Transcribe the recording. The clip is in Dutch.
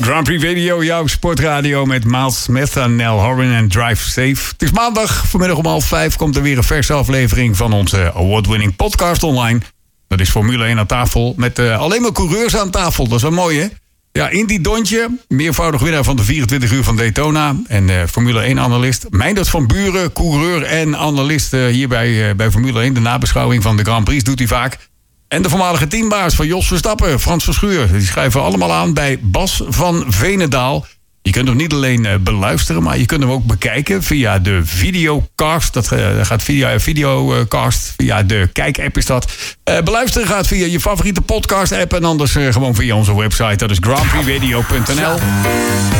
Grand Prix Radio, jouw sportradio met Miles Smith en Nel Horan en Drive Safe. Het is maandag, vanmiddag om 4:30 komt er weer een verse aflevering van onze award-winning podcast online. Dat is Formule 1 aan tafel met alleen maar coureurs aan tafel. Dat is wel mooi, hè? Ja, Indy Dontje, meervoudig winnaar van de 24 uur van Daytona en Formule 1-analyst. Meindert van Buren, coureur en analist hier bij Formule 1. De nabeschouwing van de Grand Prix doet hij vaak. En de voormalige teambaas van Jos Verstappen, Frans Verschuur. Die schrijven allemaal aan bij Bas van Veenendaal. Je kunt hem niet alleen beluisteren, maar je kunt hem ook bekijken via de videocast. Dat gaat via videocast, via de Kijk-app is dat. Beluisteren gaat via je favoriete podcast-app en anders gewoon via onze website. Dat is grandprixradio.nl.